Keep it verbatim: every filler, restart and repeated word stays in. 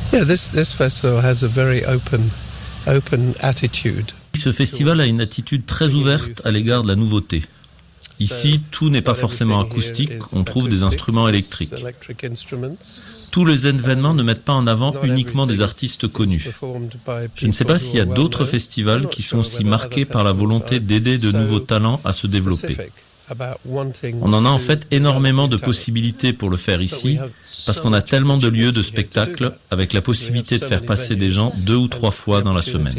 Yeah, this this festival has a very open open attitude. Ce festival a une attitude très ouverte à l'égard de la nouveauté. Ici, tout n'est pas forcément acoustique, on trouve des instruments électriques. Tous les événements ne mettent pas en avant uniquement des artistes connus. Je ne sais pas s'il y a d'autres festivals qui sont aussi marqués par la volonté d'aider de nouveaux talents à se développer. On en a en fait énormément de possibilités pour le faire ici, parce qu'on a tellement de lieux de spectacle avec la possibilité de faire passer des gens deux ou trois fois dans la semaine.